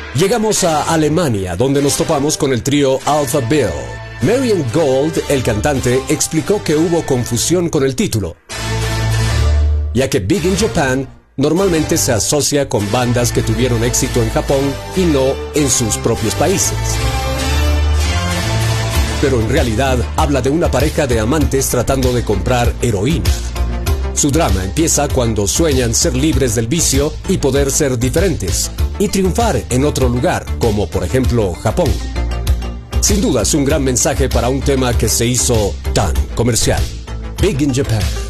Llegamos a Alemania, donde nos topamos con el trío Alpha Bill. Marian Gold, el cantante, explicó que hubo confusión con el título, ya que Big in Japan normalmente se asocia con bandas que tuvieron éxito en Japón y no en sus propios países. Pero en realidad habla de una pareja de amantes tratando de comprar heroína. Su drama empieza cuando sueñan ser libres del vicio y poder ser diferentes, y triunfar en otro lugar, como por ejemplo Japón. Sin duda es un gran mensaje para un tema que se hizo tan comercial. Big in Japan.